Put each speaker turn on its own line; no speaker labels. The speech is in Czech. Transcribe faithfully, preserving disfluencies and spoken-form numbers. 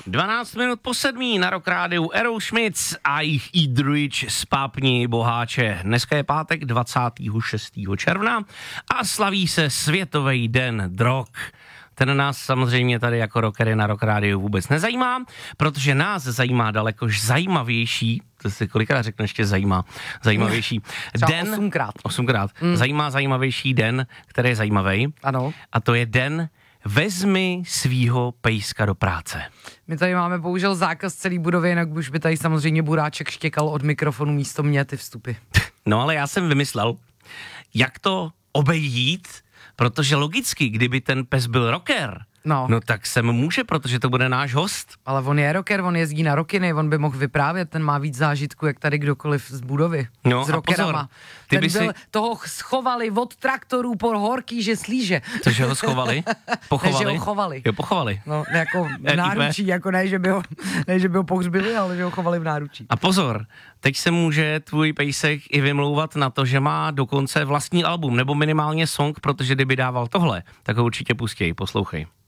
dvanáct minut po sedmí na Rock Rádiu Aerosmith a jich Idruič z Pápni Boháče. Dneska je pátek dvacátého šestého června a slaví se Světový den drog. Ten nás samozřejmě tady jako rockery na Rock Rádiu vůbec nezajímá, protože nás zajímá dalekož zajímavější, to si kolikrát řeknu ještě zajímá, zajímavější den.
osmkrát.
Osmkrát. Mm. Zajímá zajímavější den, který je zajímavý.
Ano.
A to je den Vezmi svýho pejska do práce.
My tady máme bohužel zákaz celý budovy, jinak už by tady samozřejmě Buráček štěkal od mikrofonu místo mě ty vstupy.
No ale já jsem vymyslel, jak to obejít, protože logicky, kdyby ten pes byl rocker,
no.
no tak sem může, protože to bude náš host.
Ale on je rocker, on jezdí na rokiny, on by mohl vyprávět, ten má víc zážitku, jak tady kdokoliv z budovy.
No
s
a
rockerama.
pozor, ty
ten
by
byl,
si...
toho schovali od traktorů po horký, že slíže.
Cože ho schovali? Pochovali?
Ne, že ho chovali.
Jo, pochovali.
No, jako v náručí, jako ne, že by ho, ne, že by ho pohřbili, ale že ho chovali v náručí.
A pozor, teď se může tvůj pejsek i vymlouvat na to, že má dokonce vlastní album, nebo minimálně song, protože kdyby dával tohle, tak ho určitě pustěj, poslouchej.